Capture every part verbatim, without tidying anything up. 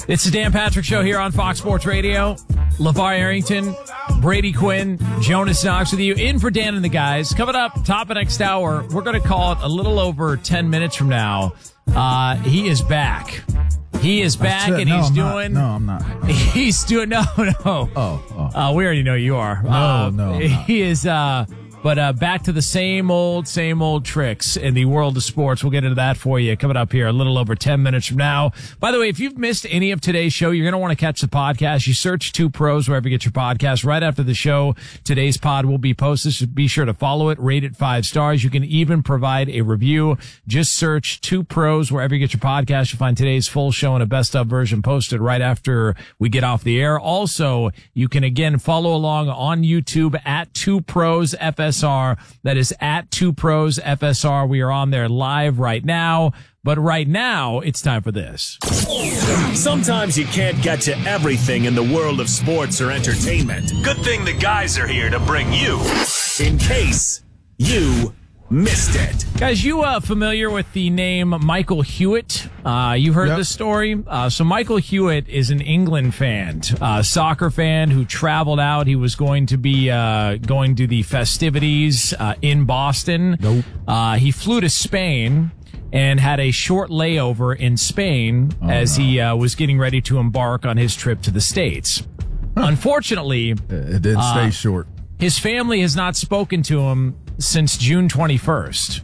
It's the Dan Patrick Show here on Fox Sports Radio. LeVar Arrington, Brady Quinn, Jonas Knox with you. In for Dan and the guys. Coming up, top of next hour, we're going to call it a little over ten minutes from now. Uh, he is back. He is back, and no, he's I'm doing... Not. No, I'm not. He's doing... No, no. Oh, oh. Uh, we already know you are. No, uh, no, I'm not. He is... Uh, But uh, back to the same old, same old tricks in the world of sports. We'll get into that for you coming up here a little over ten minutes from now. By the way, if you've missed any of today's show, you're going to want to catch the podcast. You search Two Pros wherever you get your podcast. Right after the show, today's pod will be posted. So be sure to follow it, rate it five stars. You can even provide a review. Just search Two Pros wherever you get your podcast. You'll find today's full show and a best of version posted right after we get off the air. Also, you can again follow along on YouTube at Two Pros F S R. That is at Two Pros F S R. We are on there live right now. But right now, it's time for this. Sometimes you can't get to everything in the world of sports or entertainment. Good thing the guys are here to bring you, in case you missed it. Guys, you uh, familiar with the name Michael Hewitt? Uh, you've heard Yep. this story? Uh, so Michael Hewitt is an England fan, uh, soccer fan who traveled out. He was going to be uh, going to the festivities uh, in Boston. Nope. Uh, he flew to Spain and had a short layover in Spain Oh, as no. he uh, was getting ready to embark on his trip to the States. Unfortunately, It didn't Uh, stay short. his family has not spoken to him since June twenty-first.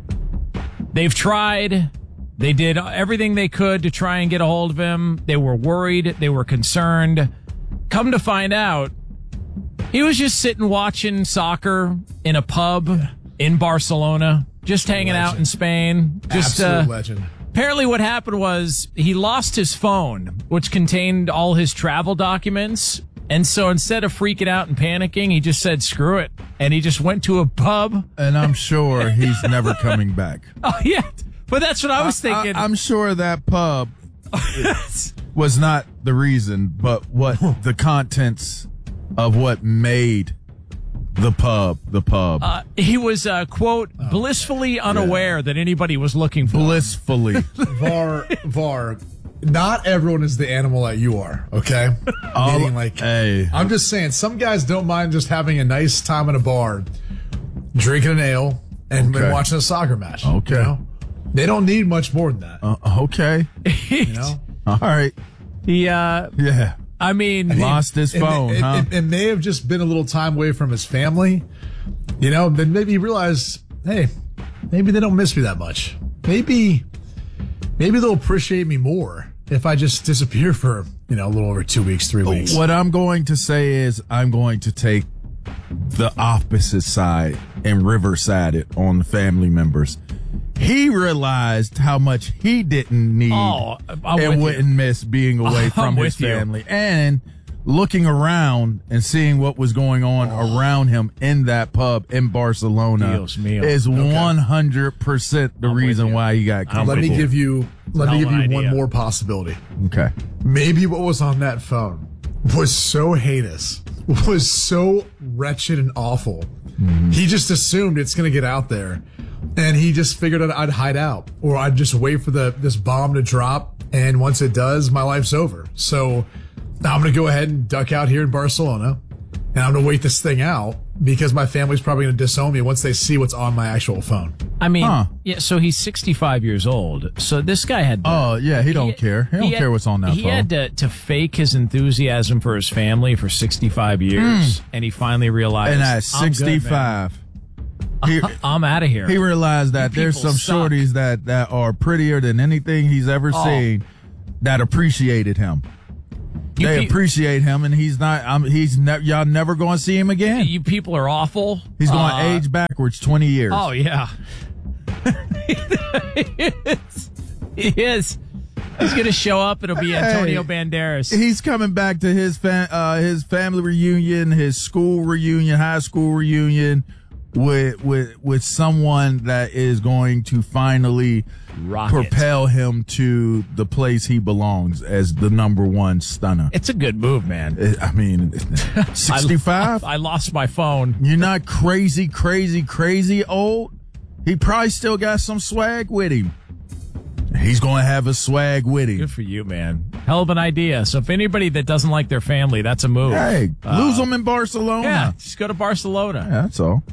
They've tried. They did everything they could to try and get a hold of him. They were worried. They were concerned. Come to find out, he was just sitting watching soccer in a pub in Barcelona, just hanging out in Spain. Just Absolute uh, legend. Apparently what happened was he lost his phone, which contained all his travel documents. And so instead of freaking out and panicking, he just said, screw it. And he just went to a pub. And I'm sure he's never coming back. Oh, yeah. But that's what I was thinking. I, am sure that pub was not the reason, but what the contents of what made the pub the pub. uh, he was, uh, quote, blissfully unaware that anybody was looking for him. Blissfully. Var, Var, not everyone is the animal that you are, okay? Oh, Meaning, like, hey. I'm just saying, some guys don't mind just having a nice time in a bar, drinking an ale, and, Okay. and watching a soccer match. Okay. You know? They don't need much more than that. Uh, okay. You know? All right. He, uh, Yeah. I mean, Lost his It, phone, it, huh? it, it may have just been a little time away from his family. You know, then maybe he realized, hey, maybe they don't miss me that much. Maybe, maybe they'll appreciate me more if I just disappear for, you know, a little over two weeks, three weeks. What I'm going to say is I'm going to take the opposite side and riverside it on the family members. He realized how much he didn't need Oh, I'm with and you. wouldn't miss being away I'm from his with you. family. And looking around and seeing what was going on Oh. around him in that pub in Barcelona Dios mío. is one hundred percent the I'm with reason you. why he got I'm comfortable. Let me give you, let Hell me of give an you one idea. more possibility. Okay. Maybe what was on that phone was so heinous, was so wretched and awful. He just assumed it's going to get out there, and he just figured out I'd hide out, or I'd just wait for the this bomb to drop, and once it does, my life's over. So I'm going to go ahead and duck out here in Barcelona, and I'm going to wait this thing out because my family's probably going to disown me once they see what's on my actual phone. I mean, Huh. yeah, so he's sixty-five years old. So this guy had... Oh, yeah, he don't care. He don't had- care what's on that He phone. had to, to fake his enthusiasm for his family for sixty-five years, and he finally realized, and at "I'm good, man. sixty-five, he, I'm out of here. he realized that You there's people some suck. shorties that, that are prettier than anything he's ever Oh. seen that appreciated him. You they pe- appreciate him, and he's not. Um, he's ne- y'all never going to see him again. You people are awful. He's going to Uh, age backwards twenty years. Oh, yeah. he is. He is. He's going to show up. It'll be Antonio Hey. Banderas. He's coming back to his fa- uh, his family reunion, his school reunion, high school reunion with with with someone that is going to finally Rocket. propel him to the place he belongs as the number one stunner. It's a good move, man. I mean, sixty-five? I, I lost my phone. You're not crazy, crazy, crazy old. He probably still got some swag with him. He's going to have a swag with him. Good for you, man. Hell of an idea. So if anybody that doesn't like their family, that's a move. Hey, Uh, lose them in Barcelona. Yeah, just go to Barcelona. Yeah, that's all.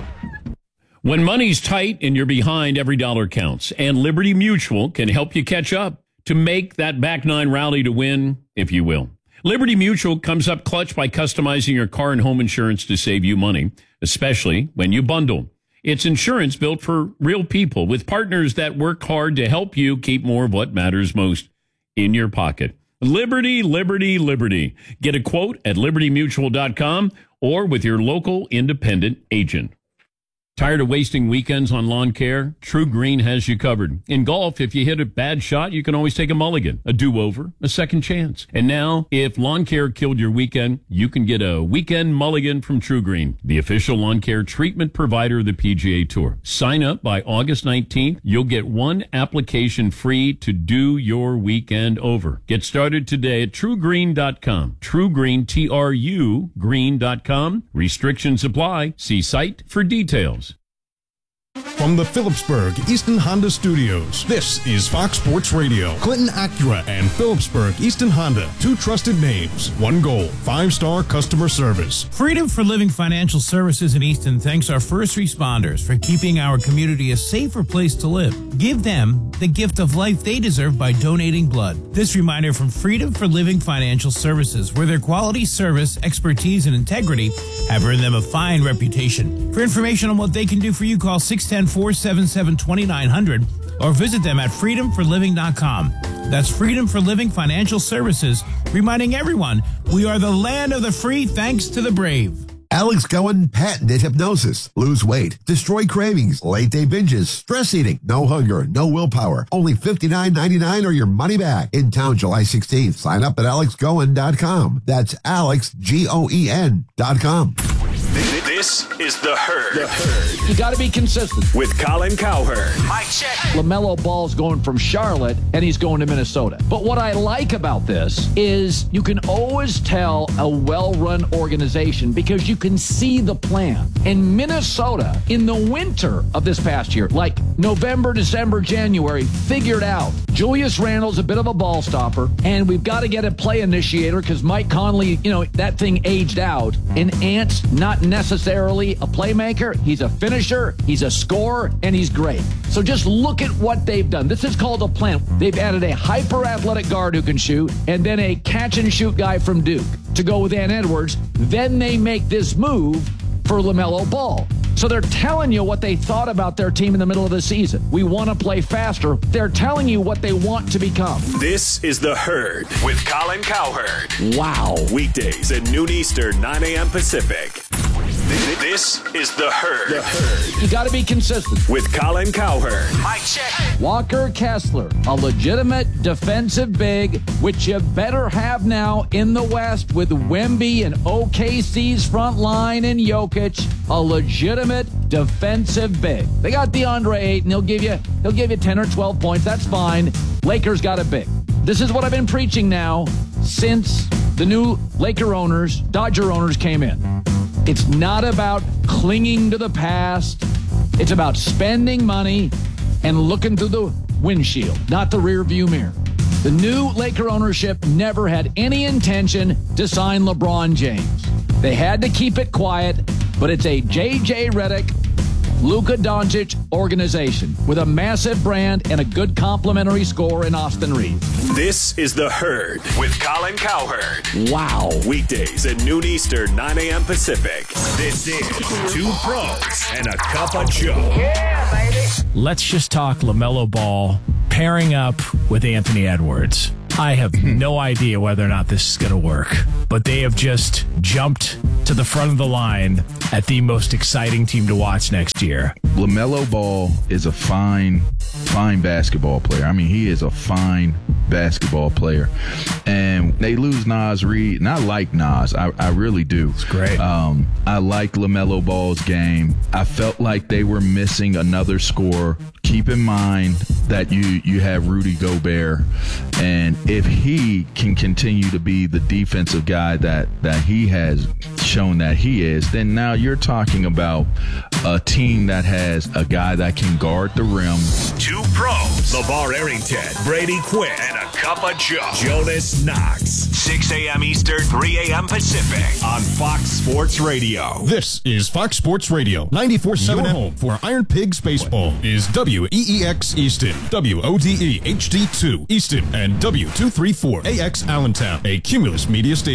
When money's tight and you're behind, every dollar counts. And Liberty Mutual can help you catch up to make that back nine rally to win, if you will. Liberty Mutual comes up clutch by customizing your car and home insurance to save you money, especially when you bundle. It's insurance built for real people with partners that work hard to help you keep more of what matters most in your pocket. Liberty, Liberty, Liberty. Get a quote at liberty mutual dot com or with your local independent agent. Tired of wasting weekends on lawn care? True Green has you covered. In golf, if you hit a bad shot, you can always take a mulligan, a do-over, a second chance. And now, if lawn care killed your weekend, you can get a weekend mulligan from True Green, the official lawn care treatment provider of the P G A Tour. Sign up by August nineteenth. You'll get one application free to do your weekend over. Get started today at true green dot com. True Green, T R U, green dot com. Restrictions apply. See site for details. From the Phillipsburg Easton Honda Studios, this is Fox Sports Radio. Clinton Acura and Phillipsburg Easton Honda, two trusted names, one goal, five-star customer service. Freedom for Living Financial Services in Easton thanks our first responders for keeping our community a safer place to live. Give them the gift of life they deserve by donating blood. This reminder from Freedom for Living Financial Services, where their quality service, expertise, and integrity have earned them a fine reputation. For information on what they can do for you, call six one zero, four seven seven, two nine zero zero or visit them at freedom for living dot com. That's Freedom for Living Financial Services, reminding everyone we are the land of the free thanks to the brave. Alex Gowen patented hypnosis. Lose weight, destroy cravings, late day binges, stress eating, no hunger, no willpower. Only fifty-nine ninety-nine or your money back. In town July sixteenth. Sign up at alex gowen dot com. That's Alex, G O E N dot com. This is The Herd. The Herd. You got to be consistent. With Colin Cowherd. Mike check. LaMelo Ball's going from Charlotte, and he's going to Minnesota. But what I like about this is you can always tell a well-run organization because you can see the plan. In Minnesota, in the winter of this past year, like November, December, January, figured out Julius Randle's a bit of a ball stopper, and we've got to get a play initiator because Mike Conley, you know, that thing aged out. And Ant's not necessarily a playmaker. He's a finisher, he's a scorer, and he's great. So just look at what they've done. This is called a plan. They've added a hyper-athletic guard who can shoot, and then a catch-and-shoot guy from Duke to go with Ant Edwards. Then they make this move for LaMelo Ball. So they're telling you what they thought about their team in the middle of the season. We want to play faster. They're telling you what they want to become. This is The Herd with Colin Cowherd. Wow. Weekdays at noon Eastern, nine a.m. Pacific. This is The Herd. The Herd. You got to be consistent. With Colin Cowherd. Mike check. Walker Kessler, a legitimate defensive big, which you better have now in the West with Wemby and O K C's front line and Jokic, a legitimate defensive big. They got DeAndre Ayton. He'll give you he'll give you ten or twelve points. That's fine. Lakers got a big. This is what I've been preaching now since the new Laker owners, Dodger owners came in. It's not about clinging to the past. It's about spending money and looking through the windshield, not the rear view mirror. The new Laker ownership never had any intention to sign LeBron James. They had to keep it quiet, but it's a J J Redick, Luka Doncic organization with a massive brand and a good complimentary score in Austin Reeves. This is The Herd with Colin Cowherd. Wow. Weekdays at noon Eastern, nine a.m. Pacific. This is Two Pros and a Cup of Joe. Yeah, baby. Let's just talk LaMelo Ball pairing up with Anthony Edwards. I have no idea whether or not this is going to work, but they have just jumped to the front of the line at the most exciting team to watch next year. LaMelo Ball is a fine, fine basketball player. I mean, he is a fine basketball player. And they lose Naz Reid, and I like Naz. I, I really do. It's great. Um, I like LaMelo Ball's game. I felt like they were missing another scorer. Keep in mind that you, you have Rudy Gobert, and if he can continue to be the defensive guy that, that he has shown that he is, then now you're talking about a team that has a guy that can guard the rim. Two Pros LeVar Arrington, Brady Quinn, and a cup of Joe. Jonas Knox. six a.m. Eastern, three a.m. Pacific on Fox Sports Radio. This is Fox Sports Radio. ninety-four point seven Your home for Iron Pigs Baseball is W E E X Easton, W O D E H D two Easton, and W two thirty-four A X Allentown, a Cumulus Media station.